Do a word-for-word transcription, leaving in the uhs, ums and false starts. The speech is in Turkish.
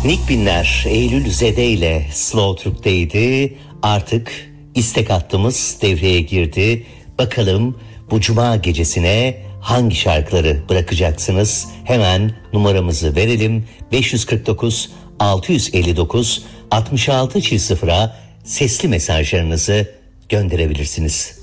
Nick Binler, Eylül Zede ile Slow Türk'teydi. Artık istek hattımız devreye girdi. Bakalım bu cuma gecesine hangi şarkıları bırakacaksınız? Hemen numaramızı verelim. beş yüz kırk dokuz altı yüz elli dokuz altmış altı sıfıra sesli mesajlarınızı gönderebilirsiniz.